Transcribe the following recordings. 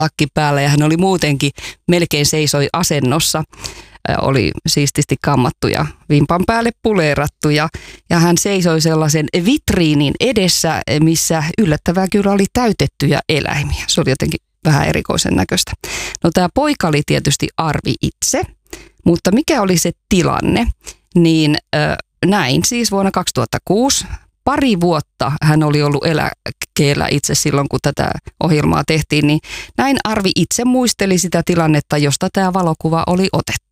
takki päällä ja hän oli muutenkin melkein seisoi asennossa. Oli siististi kammattu ja vimpan päälle puleerattu ja hän seisoi sellaisen vitriinin edessä, missä yllättävää kyllä oli täytettyjä eläimiä. Se oli jotenkin vähän erikoisen näköistä. No tämä poika oli tietysti Arvi itse, mutta mikä oli se tilanne? Niin näin siis vuonna 2006. Pari vuotta hän oli ollut eläkkeellä itse silloin, kun tätä ohjelmaa tehtiin, niin näin Arvi itse muisteli sitä tilannetta, josta tämä valokuva oli otettu.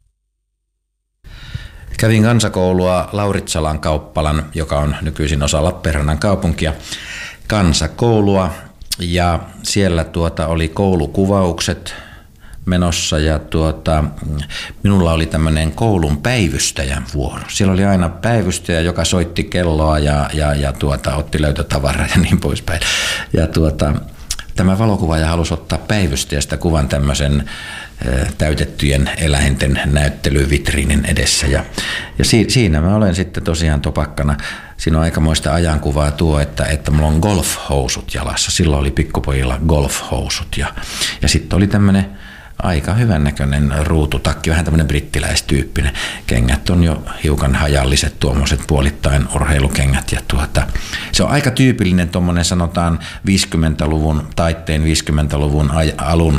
Kävin kansakoulua Lauritsalan kauppalan, joka on nykyisin osa Lappeenrannan kaupunkia, kansakoulua, ja siellä oli koulukuvaukset menossa ja minulla oli tämmöinen koulun päivystäjän vuoro. Siellä oli aina päivystäjä, joka soitti kelloa ja otti löytötavaraa ja niin poispäin. Ja tämä valokuvaaja halusi ottaa päivystäjästä kuvan tämmöisen täytettyjen eläinten näyttelyvitriinin edessä. Ja siinä mä olen sitten tosiaan topakkana. Siinä on aikamoista ajankuvaa tuo, että mulla on golfhousut jalassa. Silloin oli pikkupojilla golfhousut ja sitten oli tämmöinen aika hyvännäköinen ruututakki, vähän tämmöinen brittiläistyyppinen. Kengät on jo hiukan hajalliset, tuommoiset puolittain urheilukengät. Ja se on aika tyypillinen tuommoinen sanotaan 50-luvun taitteen, 50-luvun alun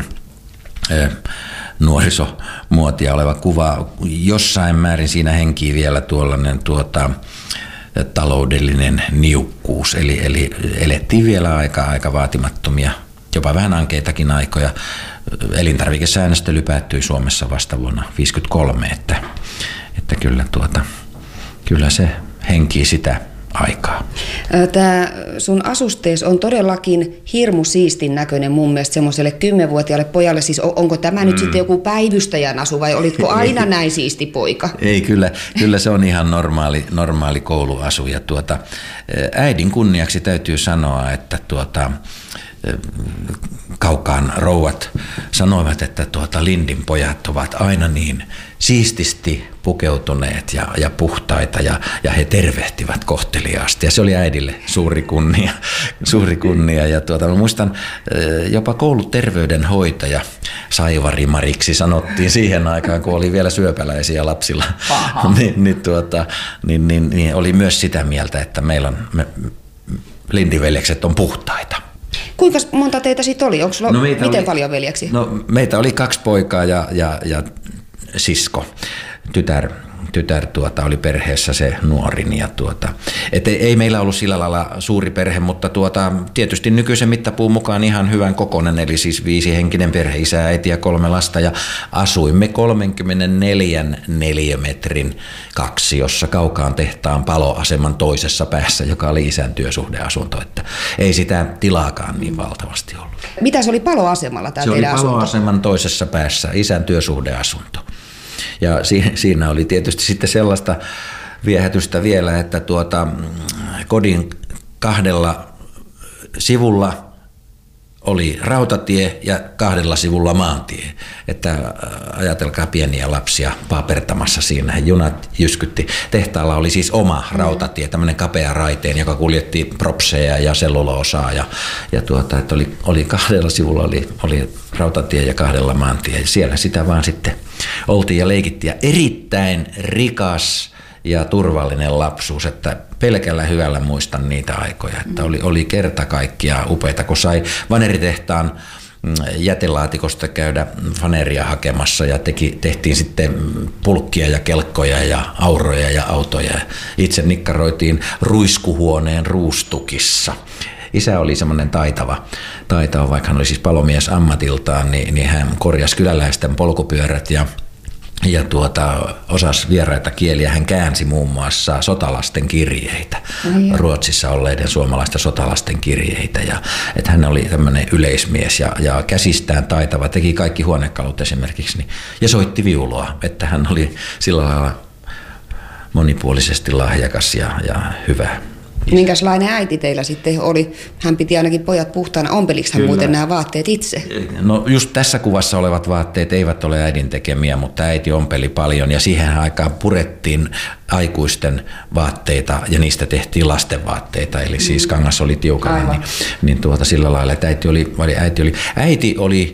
nuorisomuotia oleva kuva. Jossain määrin siinä henkii vielä tuollainen taloudellinen niukkuus, eli elettiin vielä aika vaatimattomia, jopa vähän ankeitakin aikoja. Elintarvikesäännöstely päättyi Suomessa vasta vuonna 1953, että kyllä se henkii sitä aikaa. Tämä sun asustees on todellakin hirmu siistin näköinen mun mielestä semmoiselle 10-vuotiaalle pojalle. Siis onko tämä nyt sitten joku päivystäjän asu vai olitko aina näin siisti poika? Ei, kyllä se on ihan normaali kouluasu. Ja äidin kunniaksi täytyy sanoa, että Kaukaan rouvat sanoivat, että Lindin pojat ovat aina niin siististi pukeutuneet ja puhtaita ja he tervehtivät kohteliaasti. Ja se oli äidille suuri kunnia. Ja mä muistan jopa kouluterveydenhoitaja Saivari-Mariksi sanottiin siihen aikaan, kun oli vielä syöpäläisiä lapsilla. niin oli myös sitä mieltä, että meillä on Lindin veljekset on puhtaita. Kuinka monta teitä siitä oli? Onko sulla miten paljon veljeksi? No, meitä oli 2 poikaa ja sisko. Tytär oli perheessä se nuorin. Ei meillä ollut sillä lailla suuri perhe, mutta tietysti nykyisen mittapuun mukaan ihan hyvän kokoinen, eli siis 5-henkinen perhe, isä, äiti ja 3 lasta. Ja asuimme 34 neliömetrin kaksiossa Kaukaan tehtaan paloaseman toisessa päässä, joka oli isän työsuhdeasunto. Että ei sitä tilaakaan niin valtavasti ollut. Mitä se oli paloasemalla tämä teidän asunto? Se oli paloaseman toisessa päässä, isän työsuhdeasunto. Ja siinä oli tietysti sitten sellaista viehätystä vielä, että kodin 2 sivulla oli rautatie ja 2 sivulla maantie. Että ajatelkaa pieniä lapsia paapertamassa siinä. Junat jyskytti. Tehtaalla oli siis oma rautatie, tämmöinen kapea raiteen, joka kuljetti propseja ja selluloosaa. Että oli 2 sivulla oli rautatie ja 2 maantie. Ja siellä sitä vaan sitten oltiin ja leikittiin. Ja erittäin rikas ja turvallinen lapsuus, että pelkällä hyvällä muistan niitä aikoja, että oli kerta kaikkiaan upeita, kun sai vaneritehtaan jätelaatikosta käydä faneria hakemassa ja tehtiin sitten pulkkia ja kelkkoja ja auroja ja autoja. Itse nikkaroitiin ruiskuhuoneen ruustukissa. Isä oli semmoinen taitava, vaikka hän oli siis palomies ammatiltaan, niin hän korjasi kyläläisten polkupyörät ja osasi vieraita kieliä. Hän käänsi muun muassa sotalasten kirjeitä, Ruotsissa olleiden suomalaisten sotalasten kirjeitä. Että hän oli tämmöinen yleismies ja käsistään taitava, teki kaikki huonekalut esimerkiksi. Ja soitti viulua, että hän oli sillä lailla monipuolisesti lahjakas ja hyvä Minkälainen äiti teillä sitten oli? Hän piti ainakin pojat puhtaana. Ompeliko hän muuten nämä vaatteet itse? No just tässä kuvassa olevat vaatteet eivät ole äidin tekemiä, mutta äiti ompeli paljon ja siihen aikaan purettiin aikuisten vaatteita ja niistä tehtiin lasten vaatteita. Eli siis kangas oli tiukalla, niin sillä lailla, että äiti oli